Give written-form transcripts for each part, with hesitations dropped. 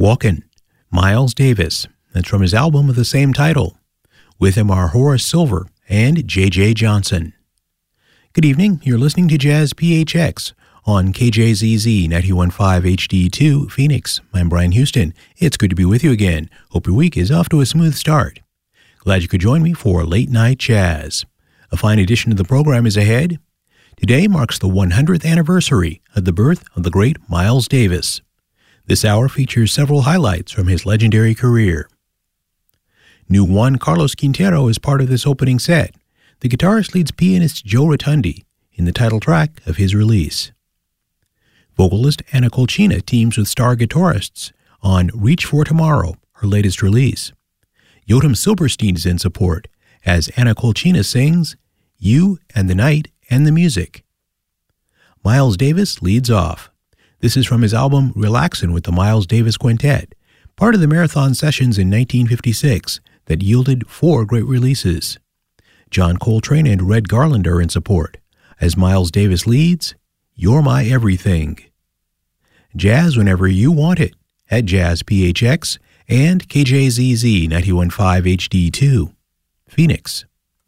Walkin', Miles Davis. That's from his album of the same title. With him are Horace Silver and J.J. Johnson. Good evening. You're listening to Jazz PHX on KJZZ 91.5 HD2 Phoenix. I'm Brian Houston. It's good to be with you again. Hope your week is off to a smooth start. Glad you could join me for Late Night Jazz. A fine edition of the program is ahead. Today marks the 100th anniversary of the birth of the great Miles Davis. This hour features several highlights from his legendary career. New Juan Carlos Quintero is part of this opening set. The guitarist leads pianist Joe Rotundi in the title track of his release. Vocalist Anna Kolchina teams with star guitarists on Reach for Tomorrow, her latest release. Yotam Silverstein is in support as Anna Kolchina sings You and the Night and the Music. Miles Davis leads off. This is from his album Relaxin' with the Miles Davis Quintet, part of the Marathon Sessions in 1956 that yielded 4 great releases. John Coltrane and Red Garland are in support as Miles Davis leads You're My Everything. Jazz whenever you want it at Jazz PHX and KJZZ 91.5 HD2 Phoenix.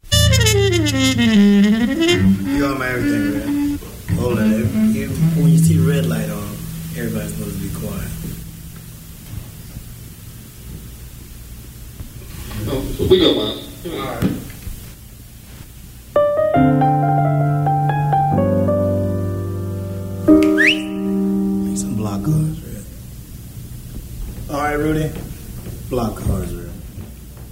You're my everything, man. Hold on. When you see the red light on, everybody's supposed to be quiet. Oh, so we go, Miles. All right.